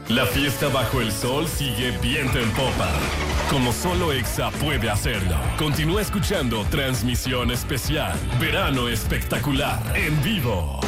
La fiesta bajo el sol sigue viento en popa, como solo Exa puede hacerlo. Continúa escuchando Transmisión Especial Verano Espectacular en vivo.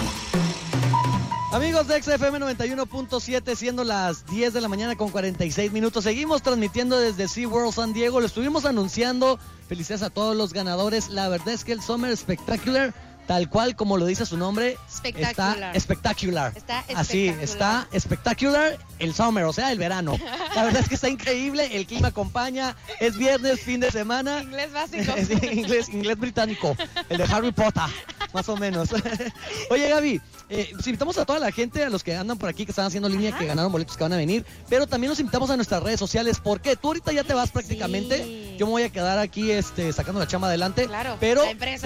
Amigos de XFM 91.7, siendo las 10 de la mañana con 46 minutos. Seguimos transmitiendo desde SeaWorld San Diego. Lo estuvimos anunciando. Felicidades a todos los ganadores. La verdad es que el Summer Spectacular, tal cual como lo dice su nombre, está espectacular. Así, está espectacular el summer, o sea, el verano. La verdad es que está increíble, el clima acompaña, es viernes, fin de semana. Inglés básico. Sí, inglés británico, el de Harry Potter, más o menos. Oye, Gaby, pues invitamos a toda la gente, a los que andan por aquí, que están haciendo línea, que ganaron boletos, que van a venir, pero también los invitamos a nuestras redes sociales. ¿Por qué? Tú ahorita ya te vas prácticamente. Sí. Yo me voy a quedar aquí sacando la chamba adelante. Claro, pero la empresa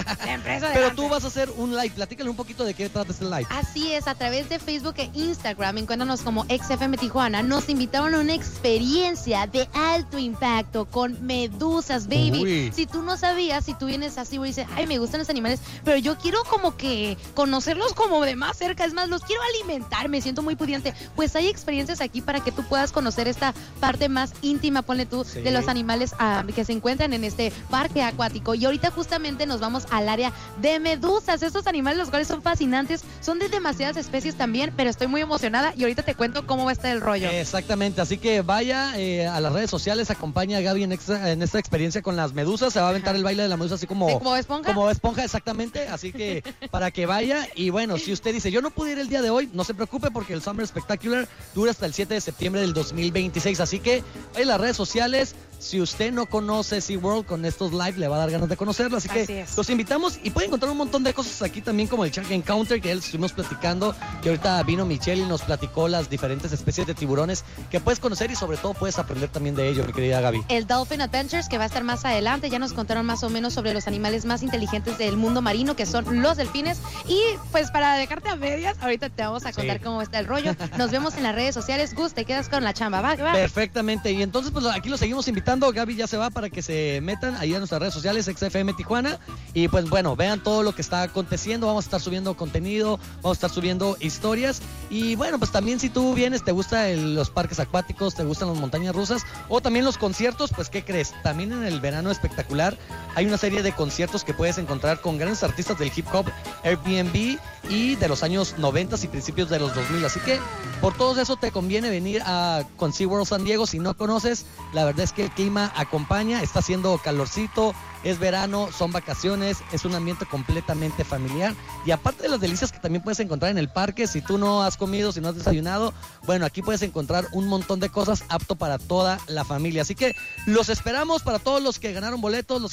pero tú vas a hacer un live. Platícale un poquito de qué trata este live. Así es, a través de Facebook e Instagram, encuéntranos como XFM Tijuana. Nos invitaron a una experiencia de alto impacto con medusas, baby. Uy. Si tú no sabías, si tú vienes así y dices, ay, me gustan los animales, pero yo quiero como que conocerlos como de más cerca, es más, los quiero alimentar, me siento muy pudiente. Pues hay experiencias aquí para que tú puedas conocer esta parte más íntima, ponle tú, sí, de los animales que se encuentran en este parque acuático. Y ahorita justamente nos vamos al área de medusas, estos animales los cuales son fascinantes, son de demasiadas especies también, pero estoy muy emocionada y ahorita te cuento cómo va a estar el rollo. Exactamente, así que vaya a las redes sociales, acompaña a Gaby en esta experiencia con las medusas, se va a aventar el baile de la medusa así como... ¿Sí, como esponja? Como esponja, exactamente, así que para que vaya. Y bueno, si usted dice, yo no pude ir el día de hoy, no se preocupe porque el Summer Spectacular dura hasta el 7 de septiembre del 2026, así que en las redes sociales, si usted no conoce SeaWorld, con estos live le va a dar ganas de conocerlo, así que los invitamos y pueden encontrar un montón de cosas aquí también, como el Shark Encounter, que ya les estuvimos platicando, que ahorita vino Michelle y nos platicó las diferentes especies de tiburones que puedes conocer y sobre todo puedes aprender también de ello, mi querida Gaby. El Dolphin Adventures, que va a estar más adelante, ya nos contaron más o menos sobre los animales más inteligentes del mundo marino, que son los delfines, y pues para dejarte a medias, ahorita te vamos a contar cómo está el rollo. Nos vemos en las redes sociales. Gus, te quedas con la chamba, va. Perfectamente, y entonces pues aquí lo seguimos invitando. Gaby ya se va para que se metan ahí a nuestras redes sociales, XFM Tijuana, y pues bueno, vean todo lo que está aconteciendo. Vamos a estar subiendo contenido, vamos a estar subiendo historias, y bueno, pues también si tú vienes, te gustan los parques acuáticos, te gustan las montañas rusas, o también los conciertos, pues ¿qué crees? También en el Verano Espectacular hay una serie de conciertos que puedes encontrar con grandes artistas del hip hop, Airbnb y de los años 90 y principios de los 2000, así que por todo eso te conviene venir con SeaWorld San Diego. Si no conoces, la verdad es que el clima acompaña, está haciendo calorcito, es verano, son vacaciones, es un ambiente completamente familiar, y aparte de las delicias que también puedes encontrar en el parque, si tú no has comido, si no has desayunado, bueno, aquí puedes encontrar un montón de cosas apto para toda la familia, así que los esperamos para todos los que ganaron boletos, los